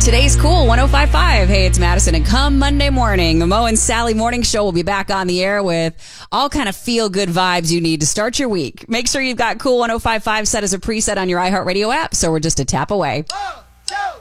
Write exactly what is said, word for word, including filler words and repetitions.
Today's Cool one oh five point five. Hey, it's Madison, and come Monday morning, the Mo and Sally Morning Show will be back on the air with all kind of feel-good vibes you need to start your week. Make sure you've got Cool one oh five point five set as a preset on your iHeartRadio app, so we're just a tap away.